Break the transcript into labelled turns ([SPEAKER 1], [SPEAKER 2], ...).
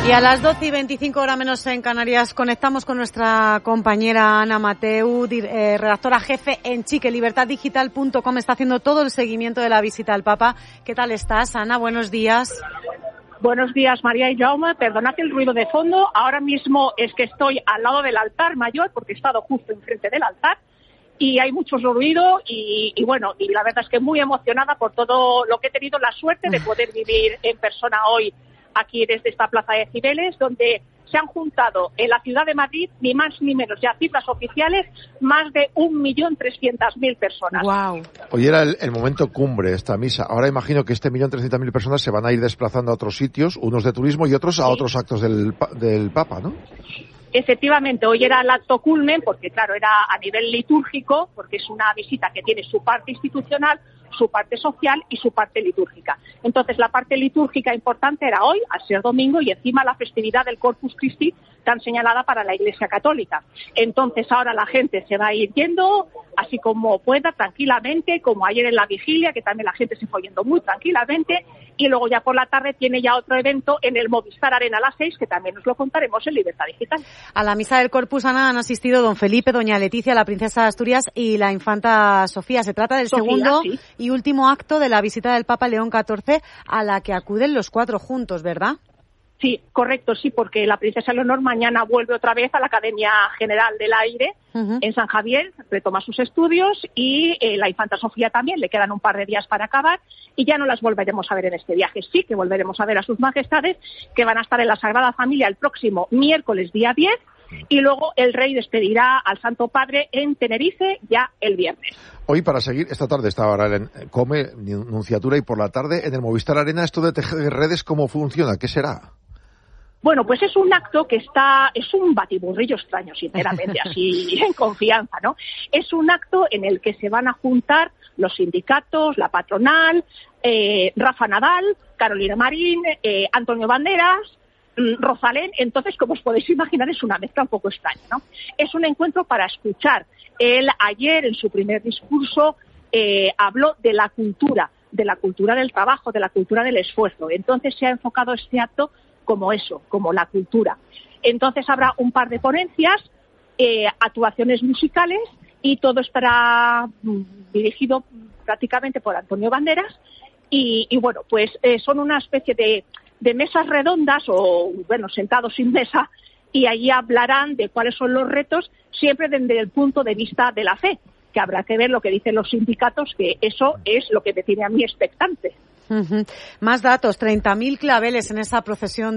[SPEAKER 1] Y a las 12:25, hora menos en Canarias, conectamos con nuestra compañera Ana Mateu, redactora jefe en chiquelibertaddigital.com. Está haciendo todo el seguimiento de la visita al Papa. ¿Qué tal estás, Ana? Buenos días.
[SPEAKER 2] Buenos días, María y Jaume. Perdonad el ruido de fondo. Ahora mismo es que estoy al lado del altar mayor, porque he estado justo enfrente del altar, y hay mucho ruido y la verdad es que muy emocionada por todo lo que he tenido la suerte de poder vivir en persona hoy aquí desde esta Plaza de Cibeles, donde se han juntado en la ciudad de Madrid, ni más ni menos, ya cifras oficiales, más de 1.300.000 personas.
[SPEAKER 1] Wow.
[SPEAKER 3] Hoy era el momento cumbre esta misa. Ahora imagino que 1.300.000 personas se van a ir desplazando a otros sitios, unos de turismo y otros a otros actos del Papa, ¿no?
[SPEAKER 2] Efectivamente, hoy era el acto culmen, porque claro, era a nivel litúrgico, porque es una visita que tiene su parte institucional, su parte social y su parte litúrgica. Entonces, la parte litúrgica importante era hoy, al ser domingo, y encima la festividad del Corpus Christi, tan señalada para la Iglesia Católica. Entonces, ahora la gente se va a ir yendo, así como pueda, tranquilamente, como ayer en la vigilia, que también la gente se fue yendo muy tranquilamente, y luego ya por la tarde tiene ya otro evento en el Movistar Arena a las 6, que también nos lo contaremos en Libertad Digital.
[SPEAKER 1] A la misa del Corpus, Ana, han asistido don Felipe, doña Leticia, la princesa de Asturias y la infanta Sofía. Se trata del segundo y último acto de la visita del Papa León XIV, a la que acuden los cuatro juntos, ¿verdad?
[SPEAKER 2] Sí, correcto, sí, porque la princesa Leonor mañana vuelve otra vez a la Academia General del Aire en San Javier, retoma sus estudios, y la infanta Sofía también, le quedan un par de días para acabar y ya no las volveremos a ver en este viaje. Sí que volveremos a ver a sus majestades, que van a estar en la Sagrada Familia el próximo miércoles día 10, y luego el rey despedirá al Santo Padre en Tenerife ya el viernes.
[SPEAKER 3] Hoy, para seguir, esta tarde está ahora en Come, Nunciatura, y por la tarde en el Movistar Arena, esto de tejer redes, ¿cómo funciona? ¿Qué será?
[SPEAKER 2] Bueno, pues es un acto que es un batiburrillo extraño, sinceramente, así en confianza, ¿no? Es un acto en el que se van a juntar los sindicatos, la patronal, Rafa Nadal, Carolina Marín, Antonio Banderas, Rosalén. Entonces, como os podéis imaginar, es una mezcla un poco extraña, ¿no? Es un encuentro para escuchar. Él ayer, en su primer discurso, habló de la cultura del trabajo, de la cultura del esfuerzo. Entonces se ha enfocado este acto como eso, como la cultura. Entonces habrá un par de ponencias, actuaciones musicales, y todo estará dirigido prácticamente por Antonio Banderas, y bueno, pues son una especie de mesas redondas, o bueno, sentados sin mesa, y allí hablarán de cuáles son los retos, siempre desde el punto de vista de la fe, que habrá que ver lo que dicen los sindicatos, que eso es lo que me tiene a mí expectante.
[SPEAKER 1] Más datos, 30.000 claveles en esa procesión